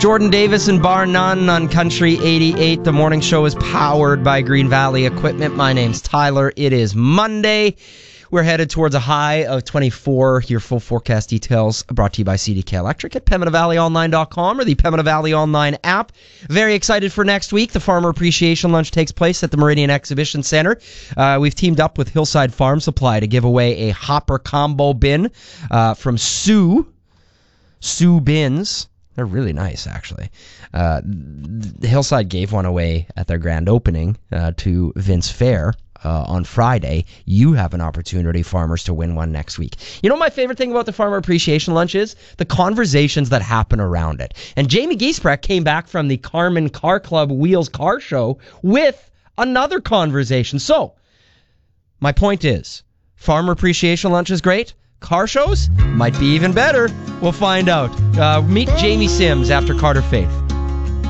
Jordan Davis and Bar None on Country 88. The morning show is powered by Green Valley Equipment. My name's Tyler. It is Monday. We're headed towards a high of 24. Your full forecast details brought to you by CDK Electric at PembinaValleyOnline.com or the Pembina Valley Online app. Very excited for next week. The Farmer Appreciation Lunch takes place at the Meridian Exhibition Center. We've teamed up with Hillside Farm Supply to give away a Hopper Combo bin from Sioux Bins. They're really nice, actually. Hillside gave one away at their grand opening to Vince Fair on Friday. You have an opportunity, farmers, to win one next week. You know, my favorite thing about the Farmer Appreciation Lunch is the conversations that happen around it. And Jamie Giesbrecht came back from the Carmen Car Club Wheels Car Show with another conversation. So, my point is, Farmer Appreciation Lunch is great. Car shows might be even better. We'll find out. Meet Jamie Sims after Carter Faith.